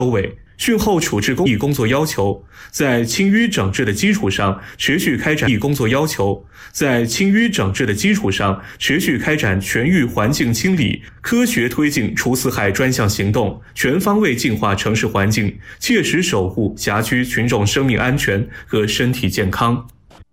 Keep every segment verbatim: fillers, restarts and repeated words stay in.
尾。训后处置公益工作要求，在清淤整治的基础上持续开展公益工作要求，在清淤整治的基础上持续开展全域环境清理，科学推进除四害专项行动，全方位净化城市环境，切实守护辖区群众生命安全和身体健康。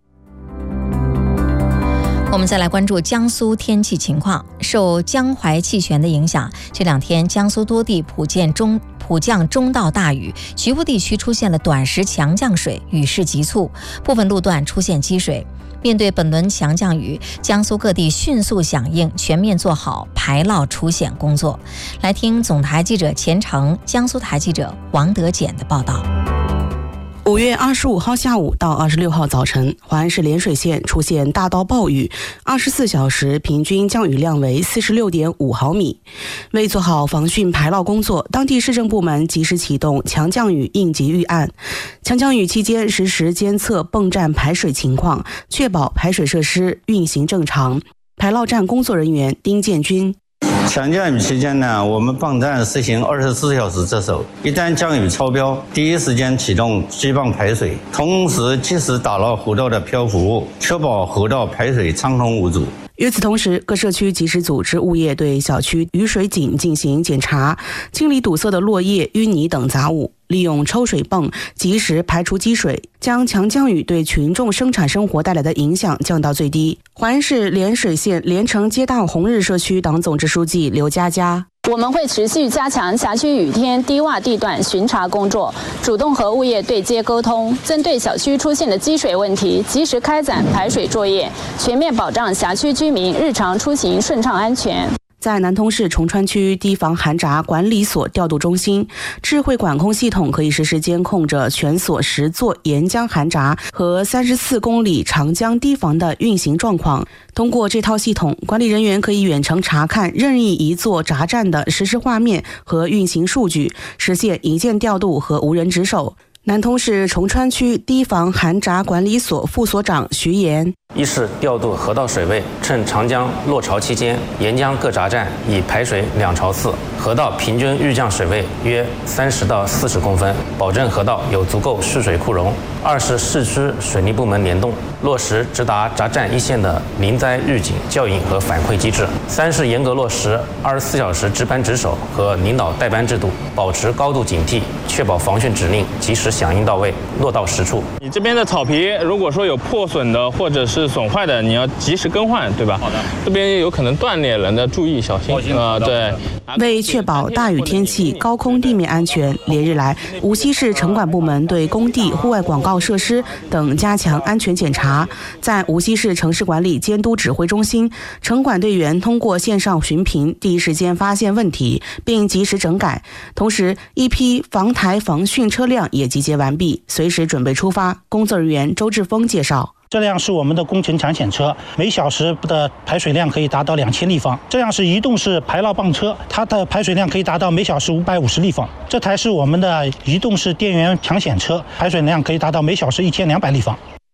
我们再来关注江苏天气情况。受江淮气旋的影响，这两天江苏多地普见中普降中到大雨，局部地区出现了短时强降水，雨势急促，部分路段出现积水。面对本轮强降雨，江苏各地迅速响应，全面做好排涝除险工作。来听总台记者钱成、江苏台记者王德简的报道。 五月二十五号下午到二十六号早晨，淮安市涟水县出现大到暴雨，二十四小时平均降雨量为四十六点五毫米。为做好防汛排涝工作，当地市政部门及时启动强降雨应急预案。强降雨期间，实时监测泵站排水情况，确保排水设施运行正常。排涝站工作人员丁建军。 强降雨期间呢，我们泵站实行二十四小时值守，一旦降雨超标，第一时间启动机泵排水，同时及时打捞河道的漂浮物，确保河道排水畅通无阻。 与此同时，各社区及时组织物业对小区雨水井进行检查，清理堵塞的落叶、淤泥等杂物，利用抽水泵及时排除积水，将强降雨对群众生产生活带来的影响降到最低。淮安市涟水县连城街道红日社区党总支书记刘佳佳。 我们会持续加强辖区雨天低洼地段巡查工作，主动和物业对接沟通，针对小区出现的积水问题，及时开展排水作业，全面保障辖区居民日常出行顺畅安全。 在南通市崇川区堤防涵闸管理所调度中心，智慧管控系统可以实时监控着全所十座沿江涵闸和三十四公里长江堤防的运行状况。通过这套系统，管理人员可以远程查看任意一座闸站的实时画面和运行数据，实现一键调度和无人值守。南通市崇川区堤防涵闸管理所副所长徐岩。 一是调度河道水位，趁长江落潮期间，沿江各闸站以排水两潮次，河道平均预降水位约三十到四十公分，保证河道有足够蓄水库容。二是市区水利部门联动，落实直达闸站一线的临灾预警、教引和反馈机制。三是严格落实二十四小时值班值守和领导带班制度，保持高度警惕，确保防汛指令及时响应到位，落到实处。 你这边的草皮如果说有破损的或者是损坏的，你要及时更换，对吧？好的。这边有可能断裂了，那注意小心啊、呃！对。 为确保大雨天气高空地面安全，连日来，无锡市城管部门对工地、户外广告设施等加强安全检查。在无锡市城市管理监督指挥中心，城管队员通过线上巡评，第一时间发现问题，并及时整改。同时，一批防台防汛车辆也集结完毕，随时准备出发。工作人员周志峰介绍。 这辆是我们的工程抢险车，每小时的排水量可以达到两千立方。这辆是移动式排涝泵车，它的排水量可以达到每小时五百五十立方。这台是我们的移动式电源抢险车，排水量可以达到每小时一千两百立方。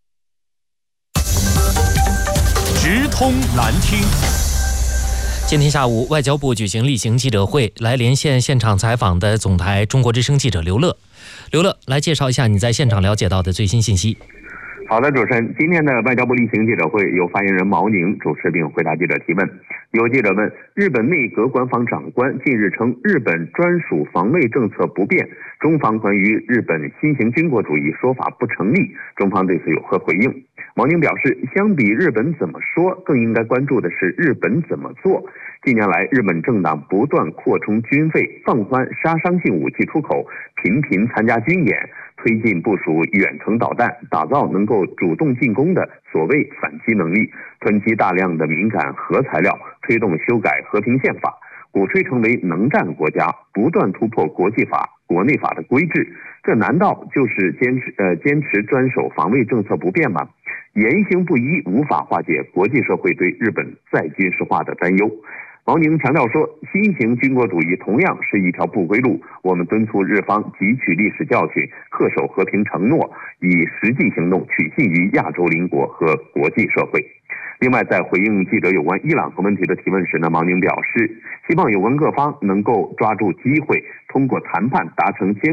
直通蓝厅。今天下午，外交部举行例行记者会，来连线现场采访的总台中国之声记者刘乐。刘乐，来介绍一下你在现场了解到的最新信息。 好的，主持人，今天的外交部例行记者会由发言人毛宁主持并回答记者提问。有记者问，日本内阁官房长官近日称日本专属防卫政策不变，中方关于日本新型军国主义说法不成立，中方对此有何回应？毛宁表示，相比日本怎么说，更应该关注的是日本怎么做。近年来，日本政党不断扩充军费，放宽杀伤性武器出口，频频参加军演，推进部署远程导弹，打造能够主动进攻的所谓反击能力，囤积大量的敏感核材料，推动修改和平宪法，鼓吹成为能战国家，不断突破国际法、国内法的规制，这难道就是坚持呃坚持专守防卫政策不变吗？言行不一无法化解国际社会对日本再军事化的担忧。毛宁强调说，新型军国主义同样是一条不归路，我们敦促日方汲取历史教训，恪守和平承诺，以实际行动取信于亚洲邻国和国际社会。 另外，在回应记者有关伊朗核问题的提问时呢，毛宁表示，希望有关各方能够抓住机会，通过谈判达成坚